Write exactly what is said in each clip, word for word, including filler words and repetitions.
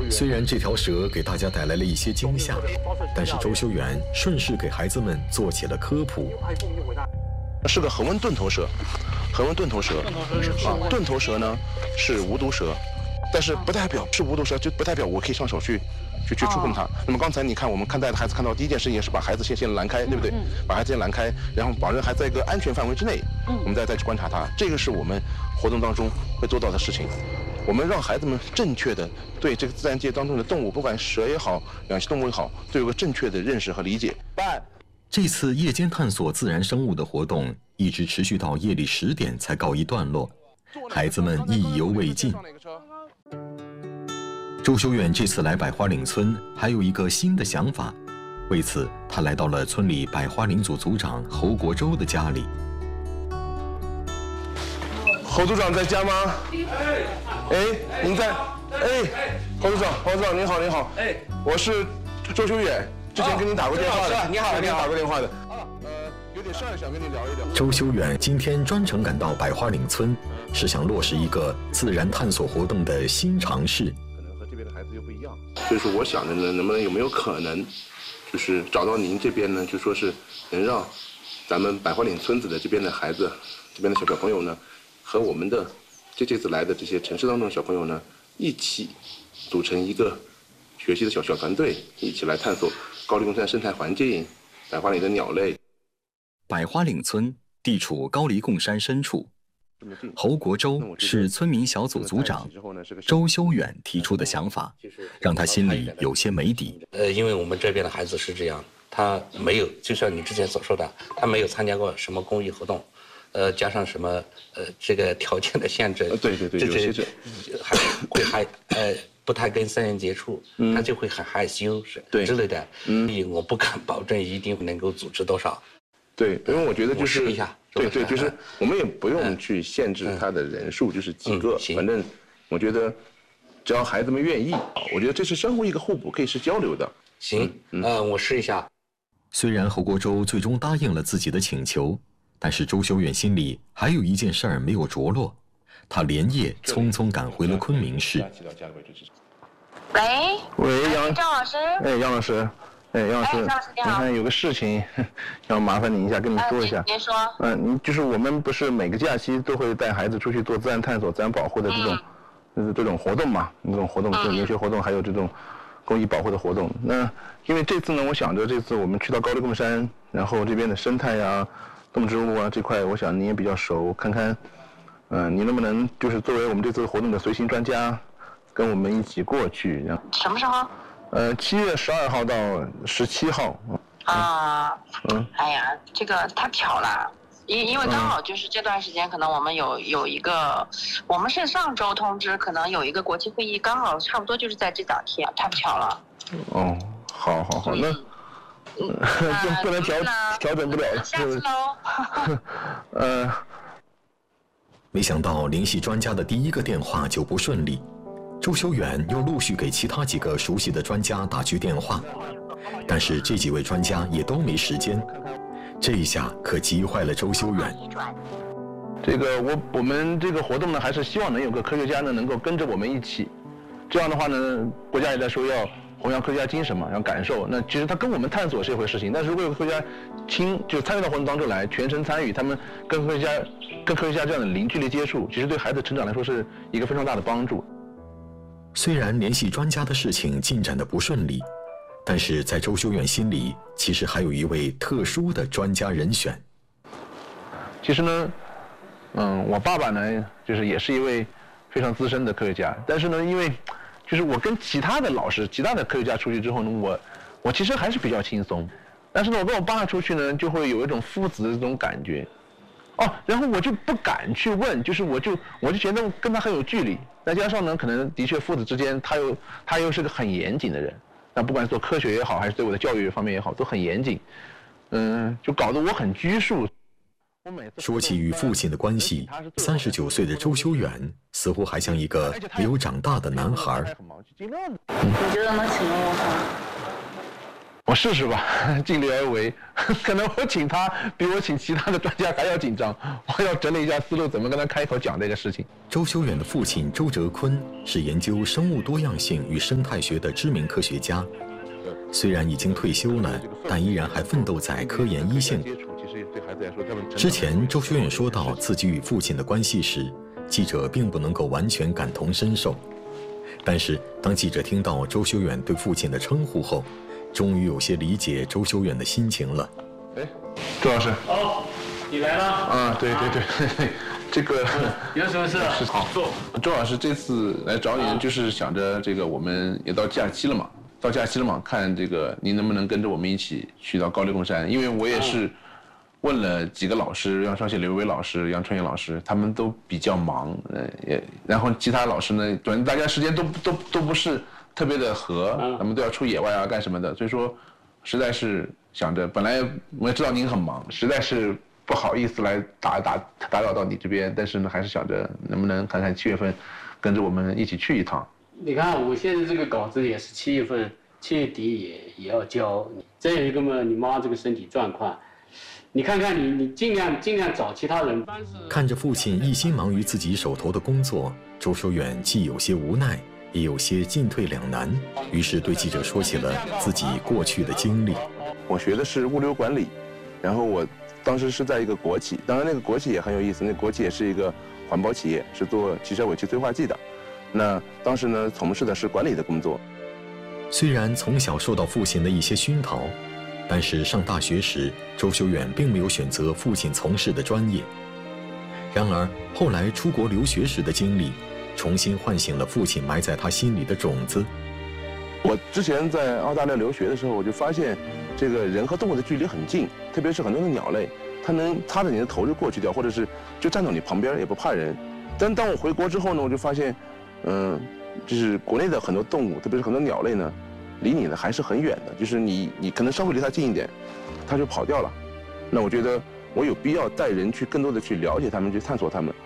虽然这条蛇给大家带来了一些惊吓，但是周修远顺势给孩子们做起了科普。 是个恒温钝头蛇，恒温钝头蛇，啊，钝头蛇呢是无毒蛇，但是不代表是无毒蛇，就不代表我可以上手去。去去触碰它。那么刚才你看，我们看带的孩子看到第一件事情是把孩子先先拦开，对不对？把孩子先拦开，然后保证孩子在一个安全范围之内，我们再再去观察它。这个是我们活动当中会做到的事情。我们让孩子们正确的对这个自然界当中的动物，不管蛇也好，两栖动物也好，都有个正确的认识和理解。 这次夜间探索自然生物的活动一直持续到夜里十点才告一段落，孩子们意犹未尽。周修远这次来百花岭村还有一个新的想法，为此他来到了村里百花岭组组长侯国洲的家里。 侯组长在家吗？哎，您在？哎，侯组长，侯组长您好，您好。哎，我是周修远，之前跟您打过电话的。你好，跟您打过电话的。啊，呃，有点事儿想跟您聊一聊。 周修远今天专程赶到百花岭村，是想落实一个自然探索活动的新尝试。 所以说，我想着呢，能不能有没有可能，就是找到您这边呢，就说是能让咱们百花岭村子的这边的孩子，这边的小小朋友呢，和我们的这这次来的这些城市当中的小朋友呢，一起组成一个学习的小小团队，一起来探索高黎贡山生态环境、百花岭的鸟类。 百花岭村地处高黎贡山深处。侯国洲是村民小组组长，周修远提出的想法，让他心里有些没底。 呃，因为我们这边的孩子是这样，他没有，就像你之前所说的，他没有参加过什么公益活动，呃，加上什么呃这个条件的限制， 对对对，有些还会还呃不太跟僧人接触，嗯、他就会很害羞是对之类的，嗯，所以我不敢保证一定能够组织多少。 对，因为我觉得就是， 试一下对对，就是我们也不用去限制他的人数，就是几个，反正我觉得只要孩子们愿意，我觉得这是相互一个互补，可以是交流的。 行，呃，我试一下。 虽然侯国洲最终答应了自己的请求，但是周修远心里还有一件事儿没有着落，他连夜匆匆赶回了昆明市。 喂， 喂，杨赵老师。 哎，杨老师。哎，杨老师，你看有个事情要麻烦你一下，跟你说一下。 您说。 嗯，你就是我们不是每个假期都会带孩子出去做自然探索、自然保护的这种，就是这种活动嘛？这种活动，就游学活动，还有这种公益保护的活动。那因为这次呢，我想着这次我们去到高黎贡山，然后这边的生态呀、动植物啊这块，我想你也比较熟，看看，嗯，你能不能就是作为我们这次活动的随行专家，跟我们一起过去？ 什么时候？ 呃，七月十二号到十七号。 啊，嗯，哎呀，这个太巧了，因因为刚好就是这段时间，可能我们有有一个，我们是上周通知，可能有一个国际会议，刚好差不多就是在这两天，太不巧了。 哦，好好好，那嗯， 这不能调调整不了， 下次喽。 呃，没想到联系专家的第一个电话就不顺利。周修远又陆续给其他几个熟悉的专家打去电话，但是这几位专家也都没时间，这一下可急坏了周修远。 这个我我们这个活动呢，还是希望能有个科学家呢，能够跟着我们一起。这样的话呢，国家也在说要弘扬科学家精神嘛，要感受。那其实他跟我们探索是一回事情，但是如果有科学家亲就参与到活动当中来，全程参与，他们跟科学家跟科学家这样的零距离接触，其实对孩子成长来说是一个非常大的帮助。 虽然联系专家的事情进展得不顺利，但是在周修远心里，其实还有一位特殊的专家人选。 其实呢，嗯，我爸爸呢，就是也是一位非常资深的科学家，但是呢，因为就是我跟其他的老师、其他的科学家出去之后呢，我我其实还是比较轻松，但是呢，我跟我爸出去呢，就会有一种父子的这种感觉。哦，然后我就不敢去问，就是我就我就觉得跟他很有距离，再加上呢，可能的确父子之间，他又他又是个很严谨的人，那不管是做科学也好，还是对我的教育方面也好，都很严谨，嗯，就搞得我很拘束。 说起与父亲的关系，三十九岁的周修远似乎还像一个没有长大的男孩。 你觉得能请问我吗？ 我试试吧，尽力而为。可能我请他比我请其他的专家还要紧张，我要整理一下思路，怎么跟他开口讲这个事情。 周修远的父亲周哲坤是研究生物多样性与生态学的知名科学家，虽然已经退休了，但依然还奋斗在科研一线。之前周修远说到自己与父亲的关系时，记者并不能够完全感同身受。但是当记者听到周修远对父亲的称呼后，终于有些理解周修远的心情了。 哎，周老师。 哦，你来了。 啊，对对对，对这个有什么事？ 好，坐。周老师这次来找您，就是想着这个我们也到假期了嘛，到假期了嘛，看这个您能不能跟着我们一起去到高黎贡山，因为我也是问了几个老师，杨双喜、刘维老师、杨春燕老师，他们都比较忙，呃，也然后其他老师呢，反正大家时间都都都不是特别的合，他们都要出野外啊干什么的，所以说实在是想着，本来我也知道您很忙，实在是不好意思来打打打扰到你这边，但是呢，还是想着能不能看看七月份跟着我们一起去一趟。 你看我现在这个稿子也是七月份七月底也也要交，再有一个嘛，你妈这个身体状况。你看看你，你尽量尽量找其他人。 看着父亲一心忙于自己手头的工作，周修远既有些无奈，也有些进退两难，于是对记者说起了自己过去的经历。 我学的是物流管理，然后我当时是在一个国企，当然那个国企也很有意思，那国企也是一个环保企业，是做汽车尾气催化剂的。那当时呢，从事的是管理的工作。 虽然从小受到父亲的一些熏陶，但是上大学时，周修远并没有选择父亲从事的专业。然而后来出国留学时的经历，重新唤醒了父亲埋在他心里的种子。 我之前在澳大利亚留学的时候，我就发现，这个人和动物的距离很近，特别是很多的鸟类，它能擦着你的头就过去掉，或者是就站到你旁边也不怕人。但当我回国之后呢，我就发现，嗯，就是国内的很多动物，特别是很多鸟类呢，离你呢还是很远的，就是你你可能稍微离它近一点，它就跑掉了。那我觉得我有必要带人去更多的去了解它们，去探索它们。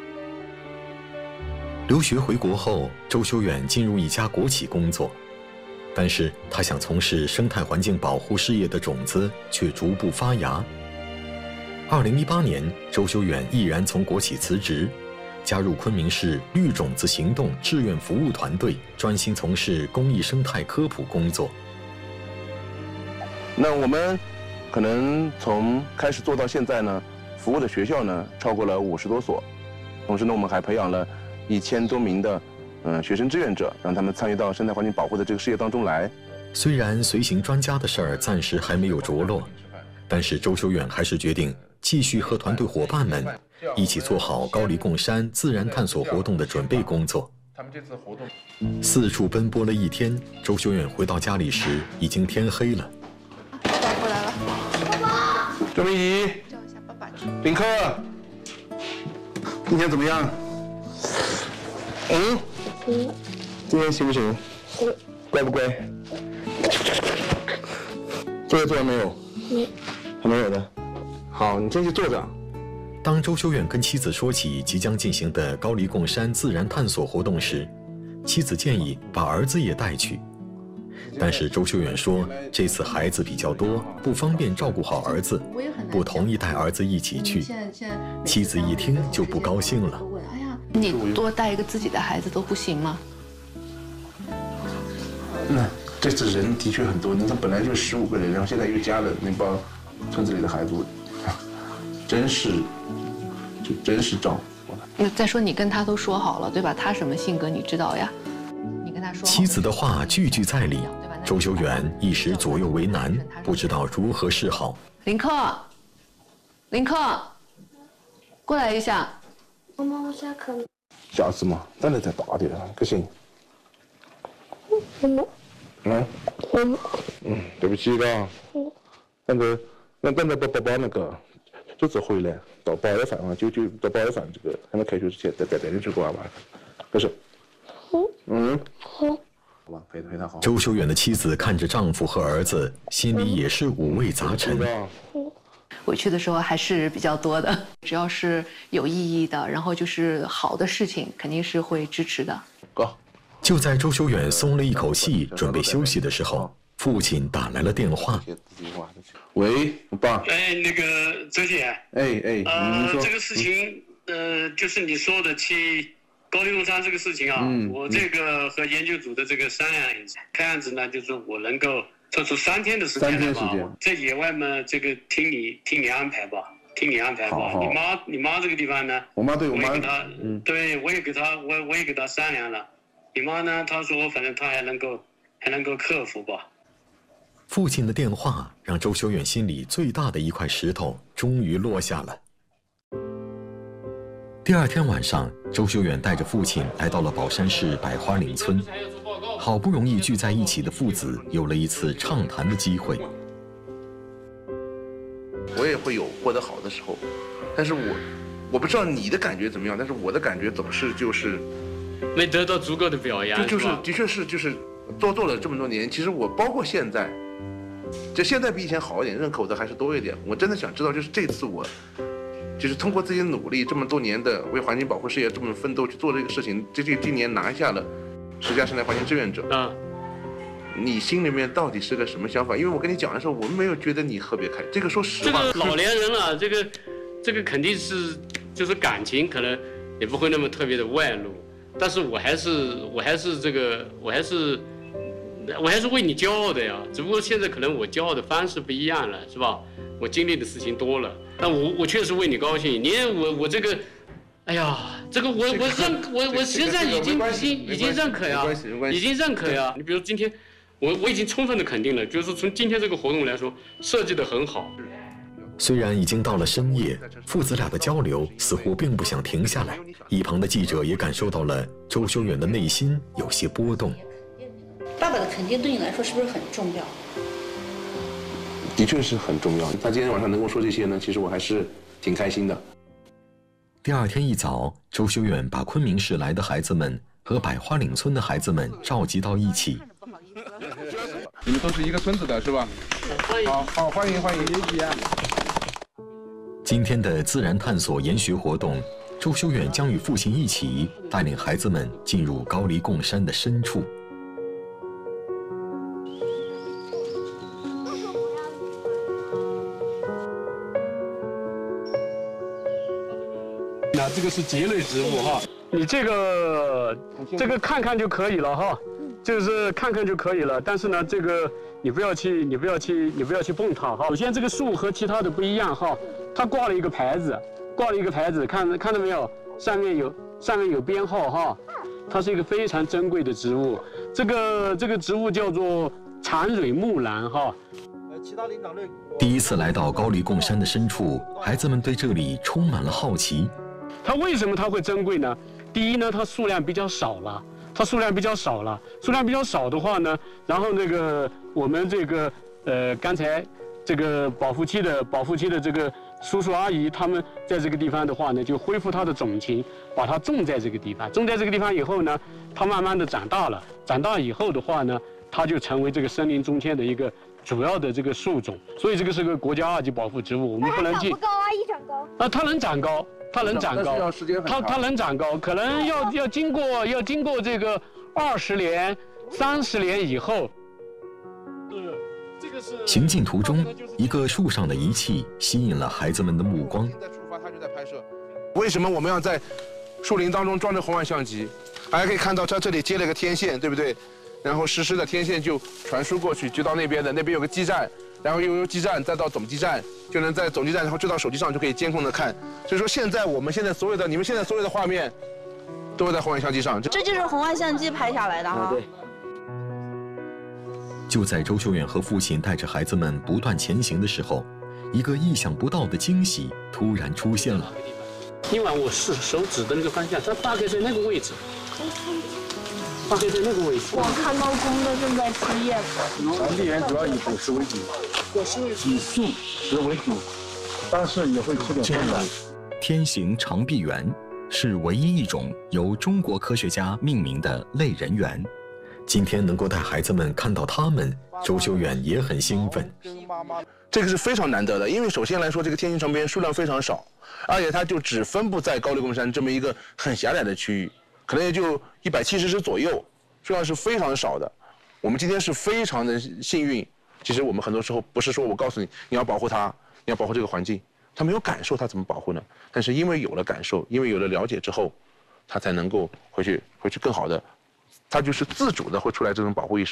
留学回国后，周修远进入一家国企工作，但是他想从事生态环境保护事业的种子却逐步发芽。二零一八年，周修远毅然从国企辞职，加入昆明市绿种子行动志愿服务团队，专心从事公益生态科普工作。 那我们可能从开始做到现在呢，服务的学校呢超过了五十多所，同时呢，我们还培养了一千多名的嗯、呃、学生志愿者，让他们参与到生态环境保护的这个事业当中来。 虽然随行专家的事儿暂时还没有着落，但是周修远还是决定继续和团队伙伴们一起做好高黎贡山自然探索活动的准备工作。 他们这次活动四处奔波了一天，周修远回到家里时已经天黑了。 爸爸过来了，爸爸。 周明仪， 叫一下爸爸。 林克，今天怎么样？嗯嗯。 今天行不行？ 嗯。 乖不乖？作业做完没有？ 没。 还没有的。好，你先去坐着。 当周修远跟妻子说起即将进行的高黎贡山自然探索活动时，妻子建议把儿子也带去。但是周修远说，这次孩子比较多，不方便照顾好儿子，不同意带儿子一起去。妻子一听就不高兴了。 哎呀，你多带一个自己的孩子都不行吗？ 那这次人的确很多，那他本来就十五个人，然后现在又加了那帮村子里的孩子，真是，就真是照顾。 那再说你跟他都说好了，对吧？他什么性格你知道呀？你跟他说。 妻子的话句句在理，周修远一时左右为难，不知道如何是好。 林克，林克，过来一下。 妈妈，我下课了。 下次嘛，等你再大点，可行？ 妈妈。 嗯。 妈妈。 嗯，对不起嘎。嗯。那个，那等着爸爸把那个这次回来到八月份啊，就就到八月份这个还没开学之前，再再带你去过玩玩，不是？ 嗯。 嗯。 好。 好吧，陪陪他好。 周修远的妻子看着丈夫和儿子，心里也是五味杂陈。 回去的时候还是比较多的，只要是有意义的，然后就是好的事情，肯定是会支持的。 哥。 就在周修远松了一口气，准备休息的时候， 父亲打来了电话。 喂，我爸。 哎，那个周姐。 哎哎， 呃，这个事情，呃，就是你说的去高黎龙山这个事情啊，嗯、我这个和研究组的这个商量一下，看样子呢，就是我能够抽出三天的时间来吧，在野外嘛，这个听你听你安排吧。听你安排吧，你妈你妈这个地方呢？ 我妈对我妈， 我也给她，嗯，对我也给她，我我也给她商量了。你妈呢？她说反正她还能够还能够克服吧。 父亲的电话让周修远心里最大的一块石头终于落下了。第二天晚上，周修远带着父亲来到了宝山市百花岭村，好不容易聚在一起的父子有了一次畅谈的机会。 我也会有过得好的时候，但是我我不知道你的感觉怎么样，但是我的感觉总是就是没得到足够的表扬， 就就是的确是就是做做了这么多年，其实我包括现在，就现在比以前好一点，认可我的还是多一点。我真的想知道，就是这次我就是通过自己的努力，这么多年的为环境保护事业这么奋斗去做这个事情，这这今年拿下了十佳生态环境志愿者啊。你心里面到底是个什么想法？因为我跟你讲的时候，我没有觉得你特别开。这个说实话， 这个老年人了，这个这个肯定是就是感情可能也不会那么特别的外露，但是我还是我还是这个我还是我还是为你骄傲的呀。只不过现在可能我骄傲的方式不一样了，是吧？我经历的事情多了，但我我确实为你高兴。你看我我这个。哎呀，这个我我认我我现在已经已经已经认可呀，已经认可呀。你比如今天，我我已经充分的肯定了，就是从今天这个活动来说，设计的很好。 虽然已经到了深夜，父子俩的交流似乎并不想停下来。一旁的记者也感受到了周修远的内心有些波动。 爸爸的肯定对你来说是不是很重要？ 的确是很重要。他今天晚上能够说这些呢，其实我还是挺开心的。 第二天一早，周修远把昆明市来的孩子们和百花岭村的孩子们召集到一起。 你们都是一个村子的是吧？好好，欢迎欢迎。 今天的自然探索研学活动，周修远将与父亲一起带领孩子们进入高黎贡山的深处。 那这个是蕨类植物哈，你这个这个看看就可以了哈，就是看看就可以了。但是呢，这个你不要去，你不要去，你不要去碰它哈。首先，这个树和其他的不一样哈，它挂了一个牌子，挂了一个牌子，看看到没有？上面有上面有编号哈，它是一个非常珍贵的植物。这个这个植物叫做长蕊木兰哈。 其他领导队第一次来到高黎贡山的深处，孩子们对这里充满了好奇。 它为什么它会珍贵呢？第一呢，它数量比较少了，它数量比较少了，数量比较少的话呢，然后那个我们这个呃刚才这个保护期的保护期的这个叔叔阿姨他们在这个地方的话呢，就恢复它的种情，把它种在这个地方，种在这个地方以后呢，它慢慢的长大了，长大以后的话呢，它就成为这个森林中间的一个主要的这个树种，所以这个是个国家二级保护植物，我们不能去。 长不高啊，一长高。 啊，它能长高。它能长高，它它能长高，可能要要经过要经过这个二十年、三十年以后。 行进途中，一个树上的仪器吸引了孩子们的目光。 现在出发，他就在拍摄。为什么我们要在树林当中装着红外相机？大家可以看到，它这里接了个天线，对不对？然后实时的天线就传输过去，就到那边的，那边有个基站。然后又由基站再到总基站，就能在总基站，然后就到手机上就可以监控的看。所以说现在我们现在所有的，你们现在所有的画面，都在红外相机上。 这就是红外相机拍下来的哈。 对。 就在周修远和父亲带着孩子们不断前行的时候，一个意想不到的惊喜突然出现了。 今晚我是手指的那个方向，它大概在那个位置。大概在那个位置。 我看到公的正在吃叶子。 传递源主要以果实为主， 果实为主， 以素食为主，但是也会吃点荤的。 天行长臂猿是唯一一种由中国科学家命名的类人猿。 今天能够带孩子们看到它们，周修远也很兴奋。 这个是非常难得的，因为首先来说，这个天行长臂猿数量非常少，而且它就只分布在高黎贡山这么一个很狭窄的区域。可能也就一百七十只左右，数量是非常少的。 我们今天是非常的幸运。其实我们很多时候不是说我告诉你你要保护它，你要保护这个环境，他没有感受，他怎么保护呢？但是因为有了感受，因为有了了解之后，他才能够回去回去更好的，他就是自主的会出来这种保护意识。